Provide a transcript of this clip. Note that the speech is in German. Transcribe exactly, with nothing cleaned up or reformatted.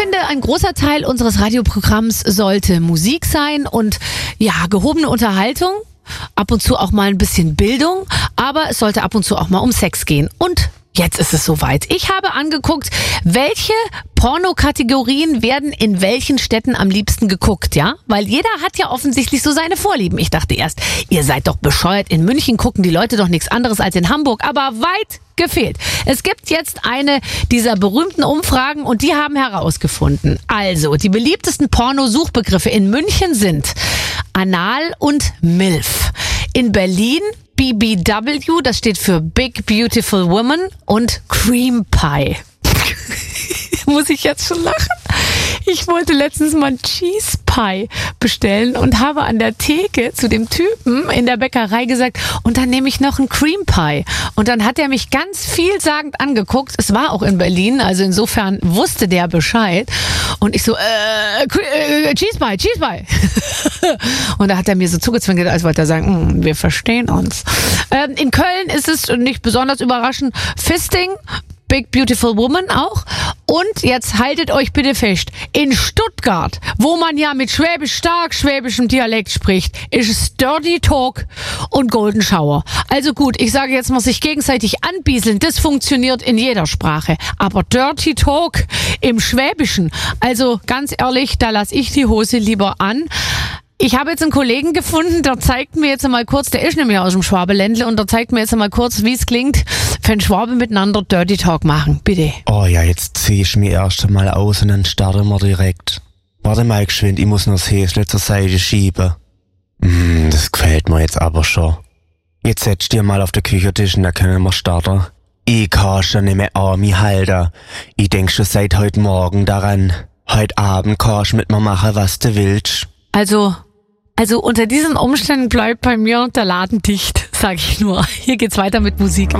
finde, ein großer Teil unseres Radioprogramms sollte Musik sein und ja, gehobene Unterhaltung, ab und zu auch mal ein bisschen Bildung, aber es sollte ab und zu auch mal um Sex gehen. Und jetzt ist es soweit. Ich habe angeguckt, welche Pornokategorien werden in welchen Städten am liebsten geguckt, ja? Weil jeder hat ja offensichtlich so seine Vorlieben. Ich dachte erst, ihr seid doch bescheuert. In München gucken die Leute doch nichts anderes als in Hamburg. Aber weit gefehlt. Es gibt jetzt eine dieser berühmten Umfragen und die haben herausgefunden. Also, die beliebtesten Pornosuchbegriffe in München sind Anal und MILF. In Berlin B B W, das steht für Big Beautiful Woman, und Cream Pie. Muss ich jetzt schon lachen? Ich wollte letztens mal ein Cheese Pie bestellen und habe an der Theke zu dem Typen in der Bäckerei gesagt, und dann nehme ich noch ein Cream Pie. Und dann hat er mich ganz vielsagend angeguckt. Es war auch in Berlin, also insofern wusste der Bescheid. Und ich so, äh, äh Cheese Pie, Cheese Pie. Und da hat er mir so zugezwinkert, als wollte er sagen, wir verstehen uns. Ähm, in Köln ist es nicht besonders überraschend Fisting, Big Beautiful Woman auch. Und jetzt haltet euch bitte fest, in Stuttgart, wo man ja mit schwäbisch stark schwäbischem Dialekt spricht, ist es Dirty Talk und Golden Shower. Also gut, ich sage jetzt mal, sich gegenseitig anbieseln, das funktioniert in jeder Sprache. Aber Dirty Talk im Schwäbischen, also ganz ehrlich, da lasse ich die Hose lieber an. Ich habe jetzt einen Kollegen gefunden, der zeigt mir jetzt einmal kurz, der ist nämlich aus dem Schwabeländle, und der zeigt mir jetzt einmal kurz, wie es klingt, wenn Schwaben miteinander Dirty Talk machen. Bitte. Oh ja, jetzt zieh ich mich erst einmal aus und dann starten wir direkt. Warte mal geschwind, ich muss noch das Häsle zur Seite schieben. Mm, das gefällt mir jetzt aber schon. Jetzt setz dir mal auf den Küchentisch und dann können wir starten. Ich kann schon nicht mehr an mich halten. Ich denk schon seit heute Morgen daran. Heute Abend kannst du mit mir machen, was du willst. Also... Also unter diesen Umständen bleibt bei mir der Laden dicht, sag ich nur. Hier geht's weiter mit Musik.